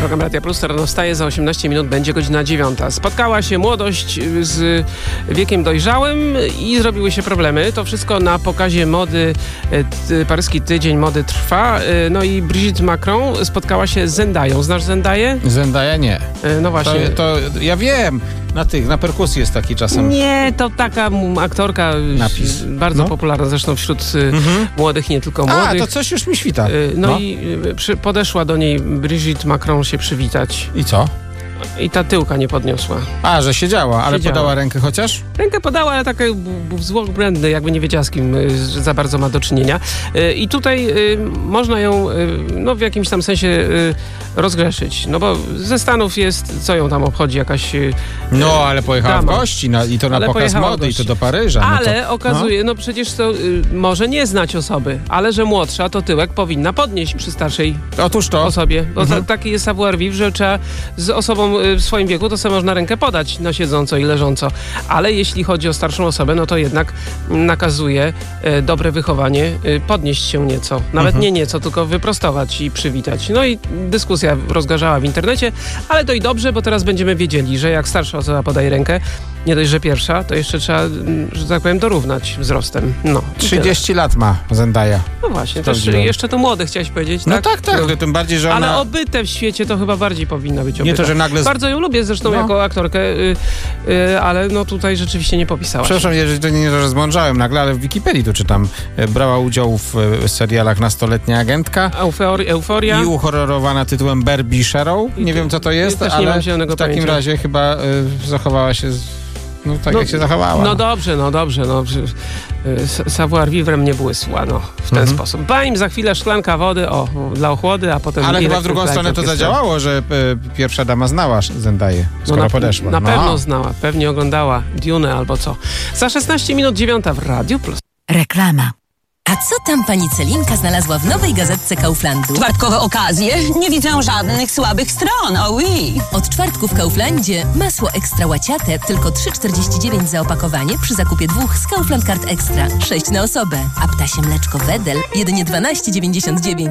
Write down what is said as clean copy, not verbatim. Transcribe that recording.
Program Radia Plus rano wstaje, za 18 minut będzie godzina 9. Spotkała się młodość z wiekiem dojrzałym i zrobiły się problemy. To wszystko na pokazie mody. Paryski Tydzień Mody trwa. No i Brigitte Macron spotkała się z Zendają. Znasz Zendaję? Zendaya nie. No właśnie. To ja wiem. Na perkusji jest taki czasem. Nie, to taka aktorka bardzo popularna zresztą wśród młodych, nie tylko młodych. To coś już mi świta. I podeszła do niej Brigitte Macron się przywitać. I co? I ta tyłka nie podniosła. Że siedziała, ale podała rękę chociaż? Rękę podała, ale taki złobłędny, jakby nie wiedziała, z kim za bardzo ma do czynienia. I tutaj można ją w jakimś tam sensie rozgrzeszyć. No bo ze Stanów jest, co ją tam obchodzi, jakaś ale pojechała w gości i to na pokaz mody i to do Paryża. Ale okazuje, przecież to może nie znać osoby, ale że młodsza, to tyłek powinna podnieść przy starszej osobie. Bo taki jest savoir vivre, że trzeba z osobą w swoim wieku, to sobie można rękę podać na siedząco i leżąco. Ale jeśli chodzi o starszą osobę, no to jednak nakazuje dobre wychowanie podnieść się nieco. Nawet nie nieco, tylko wyprostować i przywitać. No i dyskusja rozgorzała w internecie, ale to i dobrze, bo teraz będziemy wiedzieli, że jak starsza osoba podaje rękę, nie dość, że pierwsza, to jeszcze trzeba, że tak powiem, dorównać wzrostem. 30 lat ma Zendaya. No właśnie, też jeszcze to młode chciałeś powiedzieć, tak? Tak. Tym bardziej, że ona... Ale obyte w świecie to chyba bardziej powinna być obyta. Nie to, że nagle... Bardzo ją lubię zresztą jako aktorkę, ale tutaj rzeczywiście nie popisałaś. Przepraszam, jeżeli to nie, że zmądrzałem nagle, ale w Wikipedii tu czytam. Brała udział w serialach Nastoletnia agentka. Euforia. I uhorrorowana tytułem Barbie Sherrow. Nie wiem, co to jest, ale w takim razie chyba zachowała się jak się zachowała. No dobrze. Savoir vivre mnie błysła, w ten sposób. Baim za chwilę szklanka wody, dla ochłody, a potem... Ale chyba w drugą stronę to zadziałało, że pierwsza dama znała Zendaję, skoro podeszła. Na pewno znała, pewnie oglądała Dune albo co. Za 16 minut 9 w Radiu Plus. Reklama. A co tam pani Celinka znalazła w nowej gazetce Kauflandu? Czwartkowe okazje? Nie widzę żadnych słabych stron, oui. Od czwartku w Kauflandzie masło ekstra łaciate tylko 3,49 za opakowanie przy zakupie 2 z Kaufland Card Extra. 6 na osobę. A ptasie mleczko Wedel jedynie 12,99.